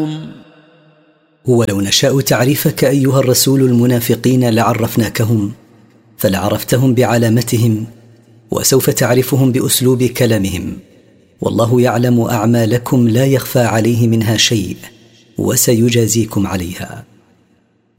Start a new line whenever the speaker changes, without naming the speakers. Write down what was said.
ولو نشاء تعريفك أيها الرسول المنافقين لعرفناكهم، فلعرفتهم بعلامتهم، وسوف تعرفهم بأسلوب كلامهم. والله يعلم أعمالكم لا يخفى عليه منها شيء، وسيجازيكم عليها.